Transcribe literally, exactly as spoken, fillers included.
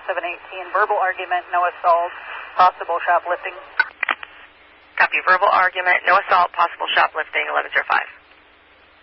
seven eighteen. Verbal argument, no assault, possible shoplifting. Copy. Verbal argument, no assault, possible shoplifting, eleven zero five.